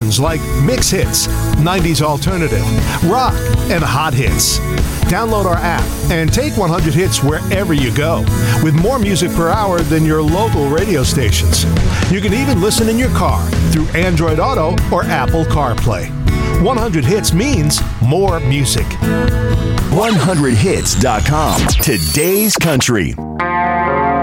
stations like Mix Hits, 90s Alternative, Rock, and Hot Hits. Download our app and take 100 hits wherever you go, with more music per hour than your local radio stations. You can even listen in your car through Android Auto or Apple CarPlay. 100 hits means more music. 100hits.com. Today's country.